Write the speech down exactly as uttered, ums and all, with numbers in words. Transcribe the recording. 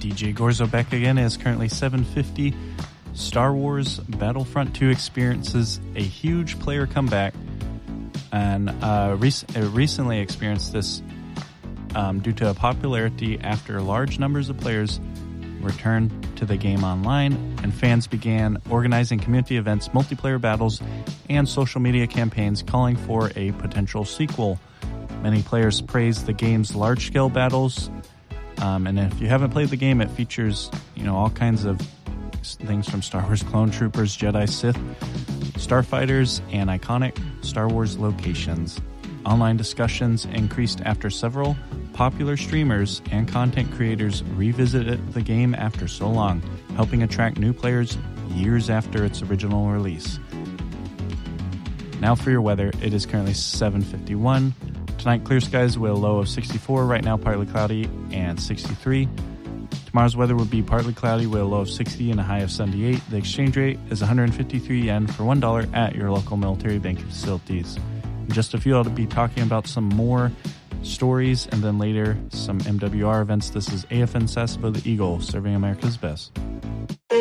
D J Gorzo back again. It is currently seven fifty. Star Wars Battlefront two experiences a huge player comeback, and uh, rec- uh, recently experienced this um, due to a popularity after large numbers of players returned to the game online, and fans began organizing community events, multiplayer battles, and social media campaigns calling for a potential sequel. Many players praised the game's large-scale battles, um, and if you haven't played the game, it features, you know, all kinds of things from Star Wars Clone Troopers, Jedi, Sith, starfighters, and iconic Star Wars locations. Online discussions increased after several popular streamers and content creators revisited the game after so long, helping attract new players years after its original release. Now for your weather, it is currently seven fifty-one. Tonight, clear skies with a low of sixty-four. Right now, partly cloudy and sixty-three. Tomorrow's weather will be partly cloudy with a low of sixty and a high of seventy-eight. The exchange rate is one hundred fifty-three yen for one dollar at your local military banking facilities. In just a few, I'll be talking about some more stories and then later some M W R events. This is A F N Sasebo, the Eagle, serving America's best.